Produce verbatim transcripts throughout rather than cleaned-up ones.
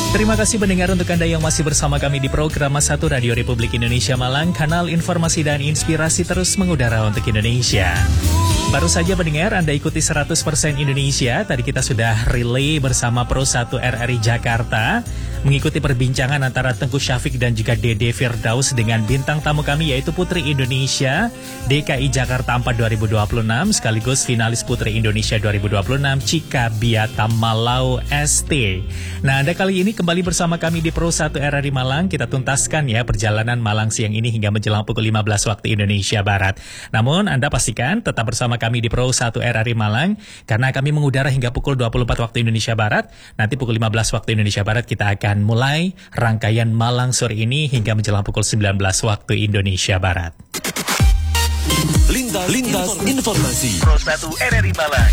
Terima kasih pendengar untuk Anda yang masih bersama kami di program satu Radio Republik Indonesia Malang, kanal informasi dan inspirasi terus mengudara untuk Indonesia. Baru saja pendengar, Anda ikuti seratus persen Indonesia. Tadi kita sudah relay bersama Pro satu R R I Jakarta, mengikuti perbincangan antara Tengku Syafiq dan juga Dede Firdaus dengan bintang tamu kami yaitu Putri Indonesia D K I Jakarta empat dua ribu dua puluh enam sekaligus finalis Putri Indonesia dua ribu dua puluh enam Cika Biata Malau S T. Nah, Anda kali ini kembali bersama kami di Pro satu R R I Malang. Kita tuntaskan ya perjalanan Malang siang ini hingga menjelang pukul lima belas waktu Indonesia Barat. Namun Anda pastikan tetap bersama kami di Pro satu R R I Malang karena kami mengudara hingga pukul dua puluh empat waktu Indonesia Barat. Nanti pukul lima belas waktu Indonesia Barat kita akan mulai rangkaian Malang sore ini hingga menjelang pukul sembilan belas waktu Indonesia Barat. Lintas, Lintas Informasi Pro satu R R I Malang.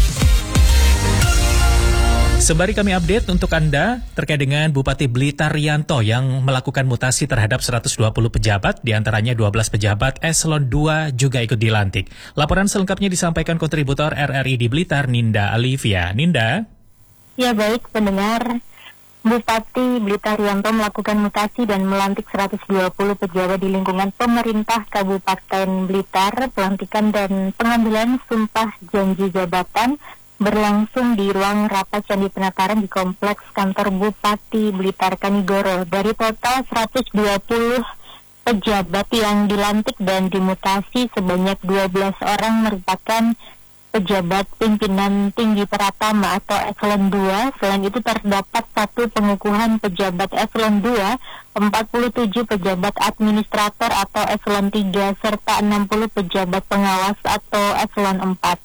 Sembari kami update untuk Anda terkait dengan Bupati Blitar Rianto yang melakukan mutasi terhadap seratus dua puluh pejabat, diantaranya dua belas pejabat eselon dua juga ikut dilantik. Laporan selengkapnya disampaikan kontributor R R I di Blitar, Ninda Alivia. Ninda? Ya baik pendengar, Bupati Blitar Rianto melakukan mutasi dan melantik seratus dua puluh pejabat di lingkungan pemerintah Kabupaten Blitar. Pelantikan dan pengambilan sumpah janji jabatan berlangsung di ruang rapat Candi Penataran di kompleks kantor Bupati Blitar Kanigoro. Dari total seratus dua puluh pejabat yang dilantik dan dimutasi, sebanyak dua belas orang merupakan pejabat pimpinan tinggi Pratama atau eselon dua. Selain itu terdapat satu pengukuhan pejabat eselon dua, empat puluh tujuh pejabat administrator atau eselon tiga, serta enam puluh pejabat pengawas atau eselon empat.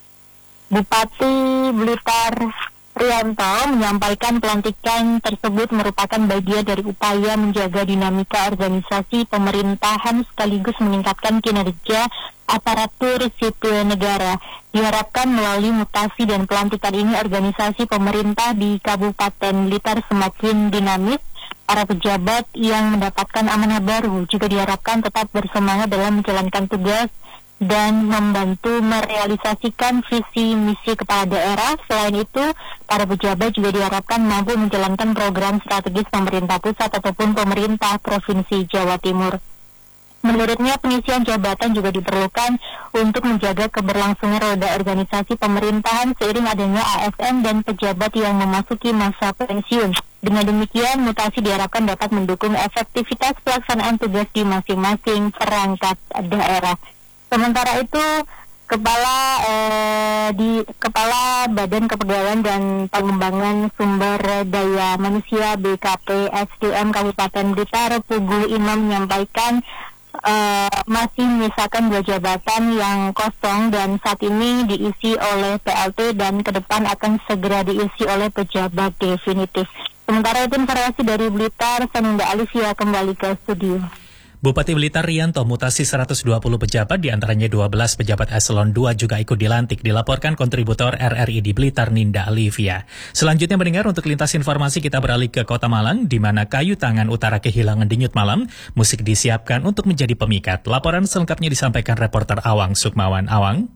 Bupati Blitar Rianto menyampaikan pelantikan tersebut merupakan bagian dari upaya menjaga dinamika organisasi pemerintahan sekaligus meningkatkan kinerja aparatur sipil negara. Diharapkan melalui mutasi dan pelantikan ini organisasi pemerintah di Kabupaten Blitar semakin dinamis. Para pejabat yang mendapatkan amanah baru juga diharapkan tetap bersemangat dalam menjalankan tugas dan membantu merealisasikan visi misi kepala daerah. Selain itu, para pejabat juga diharapkan mampu menjalankan program strategis pemerintah pusat ataupun pemerintah Provinsi Jawa Timur. Menurutnya, pengisian jabatan juga diperlukan untuk menjaga keberlangsungan roda organisasi pemerintahan seiring adanya A S N dan pejabat yang memasuki masa pensiun. Dengan demikian, mutasi diharapkan dapat mendukung efektivitas pelaksanaan tugas di masing-masing perangkat daerah. Sementara itu, Kepala eh, di Kepala Badan Kepegawaian dan Pengembangan Sumber Daya Manusia B K P S D M Kabupaten Blitar, Pugu Imam menyampaikan eh, masih menyisakan dua jabatan yang kosong dan saat ini diisi oleh P L T dan ke depan akan segera diisi oleh pejabat definitif. Sementara itu informasi dari Blitar, Ninda Alivia kembali ke studio. Bupati Blitar Rianto mutasi seratus dua puluh pejabat, diantaranya dua belas pejabat eselon dua juga ikut dilantik, dilaporkan kontributor R R I di Blitar Ninda Alivia. Selanjutnya mendengar untuk lintas informasi kita beralih ke Kota Malang, di mana Kayu Tangan Utara kehilangan denyut malam, musik disiapkan untuk menjadi pemikat. Laporan selengkapnya disampaikan reporter Awang Sukmawan. Awang?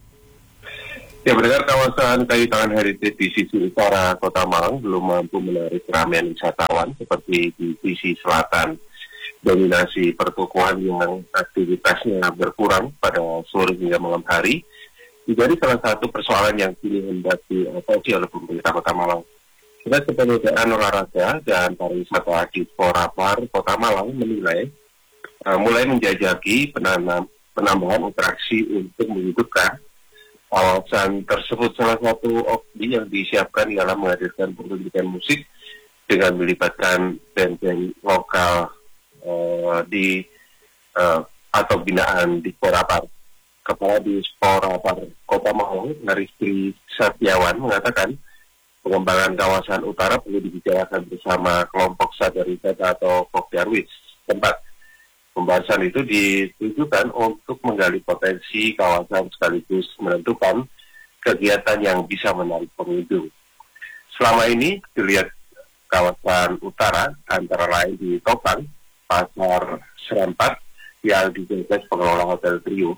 Ya, mendengar kawasan Kayu Tangan Heritage di sisi utara Kota Malang belum mampu menarik keramaian wisatawan seperti di sisi selatan. Dominasi pertokohan yang aktivitasnya berkurang pada sore hingga malam hari menjadi salah satu persoalan yang kini hendak diatasi oleh pemerintah Kota Malang. Dinas Kepemudaan Olahraga dan Pariwisata Disporapar Kota Malang menilai uh, mulai menjajaki penanam, penambahan atraksi untuk menghidupkan kawasan tersebut. Salah satu opsi yang disiapkan ialah menghadirkan pertunjukan musik dengan melibatkan band-band lokal Uh, di uh, atau binaan Disporapar. Kepala Disporapar Kota Malang, Naristri Satyawan, mengatakan pengembangan kawasan utara perlu dibicarakan bersama kelompok sadar wisata atau Pokjarwis tempat. Pembahasan itu ditujukan untuk menggali potensi kawasan sekaligus menentukan kegiatan yang bisa menarik pengunjung. Selama ini dilihat kawasan utara antara lain di Topang, Pasar Serempat yang digagas pengelola Hotel Trio.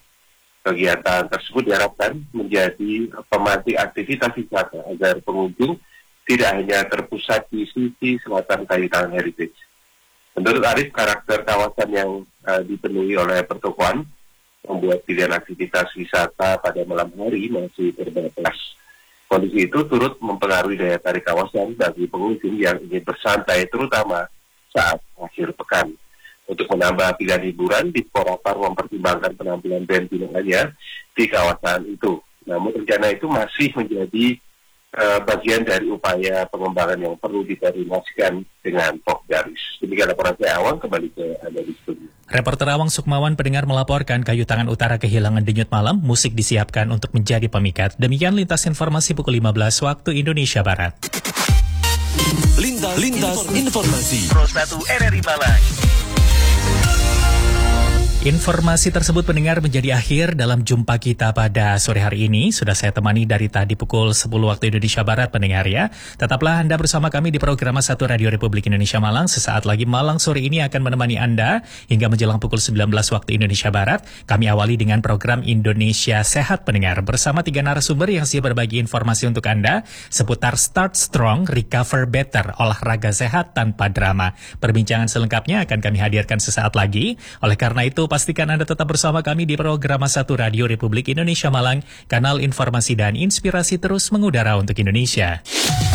Kegiatan tersebut diharapkan menjadi pemantik aktivitas wisata agar pengunjung tidak hanya terpusat di sisi selatan Kayu Tangan Heritage. Menurut Arif, karakter kawasan yang uh, dipenuhi oleh pertokoan membuat pilihan aktivitas wisata pada malam hari masih terbatas. Kondisi itu turut mempengaruhi daya tarik kawasan bagi pengunjung yang ingin bersantai, terutama saat akhir pekan. Untuk menambah pilihan hiburan, Dispora Par mempertimbangkan penampilan band binaan di kawasan itu. Namun rencana itu masih menjadi uh, bagian dari upaya pengembangan yang perlu dikoordinasikan dengan Pokdaris. Demikian laporan saya, Awang, kembali ke Anda di studio. Reporter Awang Sukmawan pendengar melaporkan Kayu Tangan Utara kehilangan denyut malam, musik disiapkan untuk menjadi pemikat. Demikian lintas informasi pukul lima belas waktu Indonesia Barat. Lintas, lintas informasi. Pro satu R R I Malang. Informasi tersebut pendengar menjadi akhir dalam jumpa kita pada sore hari ini. Sudah saya temani dari tadi pukul sepuluh waktu Indonesia Barat pendengar ya. Tetaplah Anda bersama kami di program satu Radio Republik Indonesia Malang. Sesaat lagi Malang sore ini akan menemani Anda hingga menjelang pukul sembilan belas waktu Indonesia Barat. Kami awali dengan program Indonesia Sehat pendengar bersama tiga narasumber yang siap berbagi informasi untuk Anda seputar Start Strong, Recover Better, olahraga sehat tanpa drama. Perbincangan selengkapnya akan kami hadirkan sesaat lagi. Oleh karena itu pastikan Anda tetap bersama kami di program satu Radio Republik Indonesia Malang, kanal informasi dan inspirasi terus mengudara untuk Indonesia.